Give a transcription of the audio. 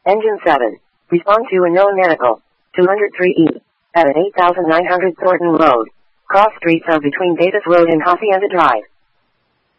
Engine 7. Respond to unknown medical. 203E. At an 8900 Thornton Road. Cross streets are between Davis Road and Hacienda Drive.